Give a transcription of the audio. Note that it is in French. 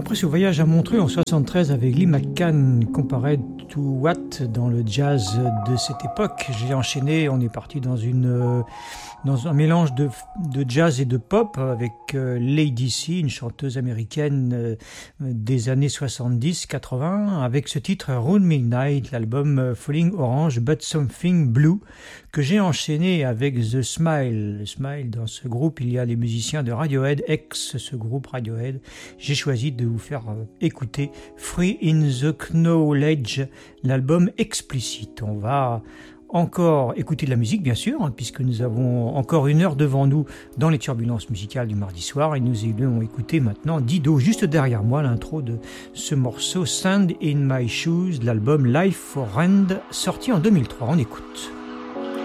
Après ce voyage à Montreux en 73 avec Lee McCann comparé to What dans le jazz de cette époque, j'ai enchaîné, on est parti dans un mélange de jazz et de pop avec Lady C, une chanteuse américaine des années 70-80, avec ce titre Round Midnight, l'album Falling Orange But Something Blue, que j'ai enchaîné avec The Smile. Le Smile, dans ce groupe, il y a les musiciens de Radiohead, ce groupe Radiohead. J'ai choisi de vous faire écouter Free in the Knowledge, l'album Explicit. On va encore écouter de la musique, bien sûr, puisque nous avons encore 1 heure devant nous dans les turbulences musicales du mardi soir, et nous allons écouter maintenant Dido, juste derrière moi, l'intro de ce morceau Sand in My Shoes, l'album Life for Rand, sorti en 2003. On écoute.